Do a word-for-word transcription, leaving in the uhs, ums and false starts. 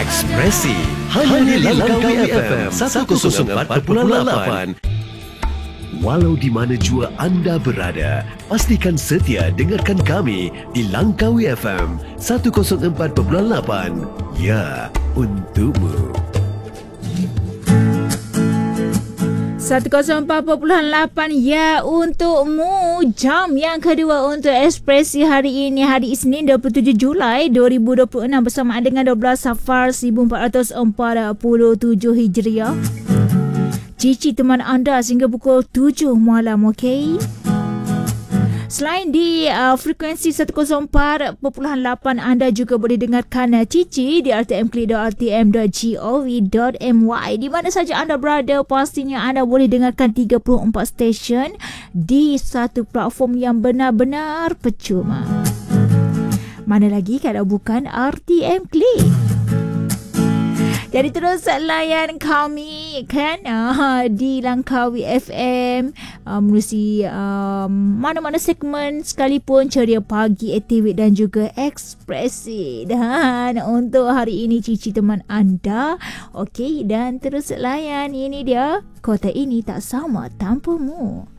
Ekspresi hanya di Langkawi F M seratus empat perpuluhan lapan. Walau di mana jua anda berada, pastikan setia dengarkan kami di Langkawi F M seratus empat perpuluhan lapan. Ya, untukmu. seratus empat perpuluhan lapan ya untukmu. Jam yang kedua untuk Ekspresi hari ini, hari Isnin dua puluh tujuh Julai dua ribu dua puluh enam bersamaan dengan dua belas Safar seribu empat ratus empat puluh tujuh Hijriah. Cici teman anda sehingga pukul tujuh malam, okey? Selain di uh, frekuensi seratus empat perpuluhan lapan, anda juga boleh dengarkan uh, Cici di r t m klik dot r t m dot gov dot m y. Di mana saja anda berada, pastinya anda boleh dengarkan tiga puluh empat stesen di satu platform yang benar-benar percuma. Mana lagi kalau bukan R T M Klik? Jadi terus layan kami kan uh, di Langkawi F M uh, menerusi um, mana-mana segmen sekalipun, ceria pagi, aktivit dan juga ekspresi. Dan untuk hari ini Cici teman anda. Okey, dan terus layan, ini dia Kota Ini Tak Sama Tanpamu.